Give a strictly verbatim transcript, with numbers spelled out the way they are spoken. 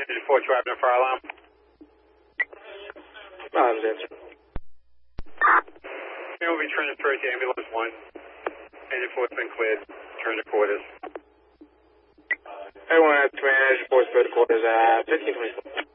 Engine four driving a fire alarm. Alarm's answer. And we'll be transferred to ambulance one. Engine four's been cleared. Turn to quarters. Everyone at command, Engine four's cleared to quarters at fifteen twenty-four.